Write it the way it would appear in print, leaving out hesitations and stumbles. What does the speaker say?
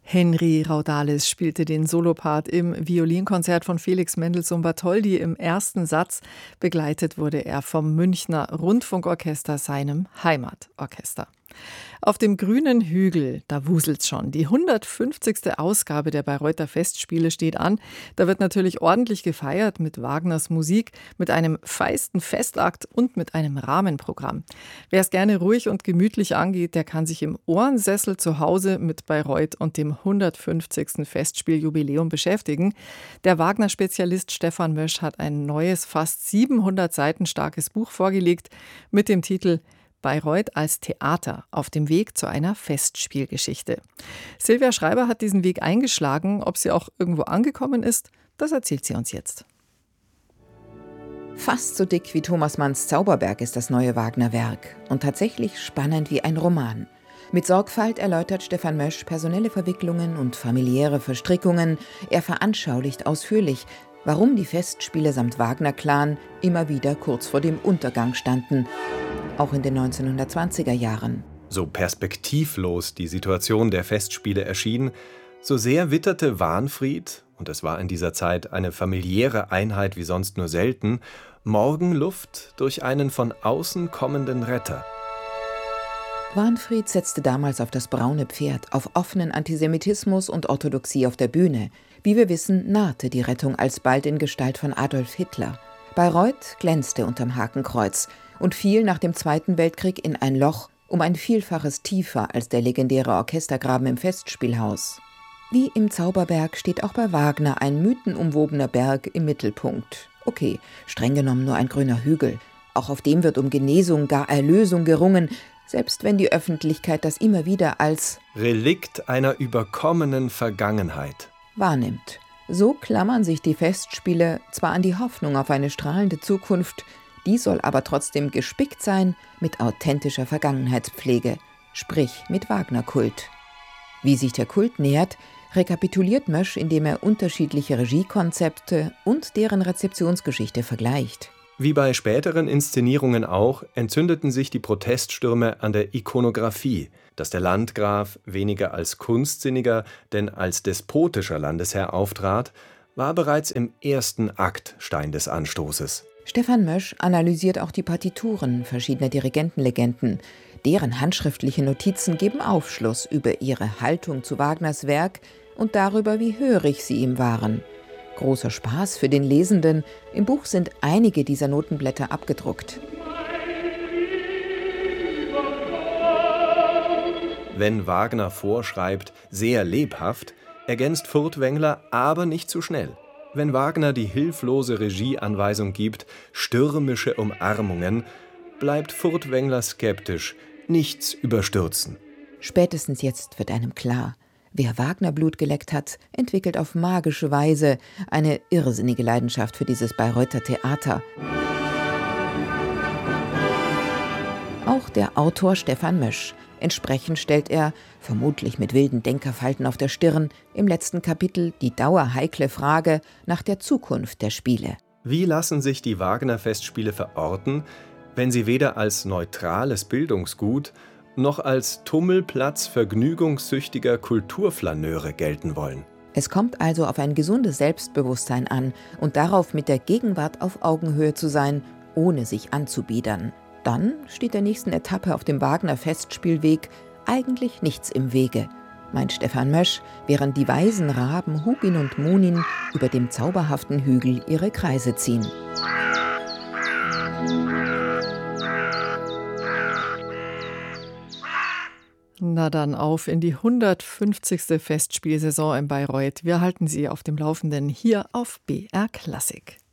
Henry Raudales spielte den Solopart im Violinkonzert von Felix Mendelssohn Bartholdy. Im ersten Satz begleitet wurde er vom Münchner Rundfunkorchester, seinem Heimatorchester. Auf dem grünen Hügel, da wuselt's schon. Die 150. Ausgabe der Bayreuther Festspiele steht an. Da wird natürlich ordentlich gefeiert mit Wagners Musik, mit einem feisten Festakt und mit einem Rahmenprogramm. Wer es gerne ruhig und gemütlich angeht, der kann sich im Ohrensessel zu Hause mit Bayreuth und dem 150. Festspieljubiläum beschäftigen. Der Wagner-Spezialist Stefan Mösch hat ein neues, fast 700 Seiten starkes Buch vorgelegt mit dem Titel Bayreuth als Theater auf dem Weg zu einer Festspielgeschichte. Silvia Schreiber hat diesen Weg eingeschlagen. Ob sie auch irgendwo angekommen ist, das erzählt sie uns jetzt. Fast so dick wie Thomas Manns Zauberberg ist das neue Wagner-Werk und tatsächlich spannend wie ein Roman. Mit Sorgfalt erläutert Stefan Mösch personelle Verwicklungen und familiäre Verstrickungen. Er veranschaulicht ausführlich, warum die Festspiele samt Wagner-Clan immer wieder kurz vor dem Untergang standen. Auch in den 1920er Jahren. So perspektivlos die Situation der Festspiele erschien, so sehr witterte Wahnfried, und es war in dieser Zeit eine familiäre Einheit wie sonst nur selten, Morgenluft durch einen von außen kommenden Retter. Wahnfried setzte damals auf das braune Pferd, auf offenen Antisemitismus und Orthodoxie auf der Bühne. Wie wir wissen, nahte die Rettung alsbald in Gestalt von Adolf Hitler. Bayreuth glänzte unterm Hakenkreuz und fiel nach dem Zweiten Weltkrieg in ein Loch, um ein Vielfaches tiefer als der legendäre Orchestergraben im Festspielhaus. Wie im Zauberberg steht auch bei Wagner ein mythenumwobener Berg im Mittelpunkt. Okay, streng genommen nur ein grüner Hügel. Auch auf dem wird um Genesung, gar Erlösung gerungen, selbst wenn die Öffentlichkeit das immer wieder als Relikt einer überkommenen Vergangenheit wahrnimmt. So klammern sich die Festspiele zwar an die Hoffnung auf eine strahlende Zukunft, die soll aber trotzdem gespickt sein mit authentischer Vergangenheitspflege, sprich mit Wagner-Kult. Wie sich der Kult nähert, rekapituliert Mösch, indem er unterschiedliche Regiekonzepte und deren Rezeptionsgeschichte vergleicht. Wie bei späteren Inszenierungen auch, entzündeten sich die Proteststürme an der Ikonographie, dass der Landgraf weniger als kunstsinniger, denn als despotischer Landesherr auftrat, war bereits im ersten Akt Stein des Anstoßes. Stefan Mösch analysiert auch die Partituren verschiedener Dirigentenlegenden. Deren handschriftliche Notizen geben Aufschluss über ihre Haltung zu Wagners Werk und darüber, wie hörig sie ihm waren. Großer Spaß für den Lesenden. Im Buch sind einige dieser Notenblätter abgedruckt. Wenn Wagner vorschreibt, sehr lebhaft, ergänzt Furtwängler aber nicht zu schnell. Wenn Wagner die hilflose Regieanweisung gibt, stürmische Umarmungen, bleibt Furtwängler skeptisch, nichts überstürzen. Spätestens jetzt wird einem klar, wer Wagner-Blut geleckt hat, entwickelt auf magische Weise eine irrsinnige Leidenschaft für dieses Bayreuther Theater. Auch der Autor Stefan Mösch. Entsprechend stellt er, vermutlich mit wilden Denkerfalten auf der Stirn, im letzten Kapitel die dauerheikle Frage nach der Zukunft der Spiele. Wie lassen sich die Wagner-Festspiele verorten, wenn sie weder als neutrales Bildungsgut noch als Tummelplatz vergnügungssüchtiger Kulturflaneure gelten wollen? Es kommt also auf ein gesundes Selbstbewusstsein an und darauf, mit der Gegenwart auf Augenhöhe zu sein, ohne sich anzubiedern. Dann steht der nächsten Etappe auf dem Wagner-Festspielweg eigentlich nichts im Wege, meint Stefan Mösch, während die weisen Raben Hugin und Munin über dem zauberhaften Hügel ihre Kreise ziehen. Na dann auf in die 150. Festspielsaison in Bayreuth. Wir halten Sie auf dem Laufenden hier auf BR Klassik.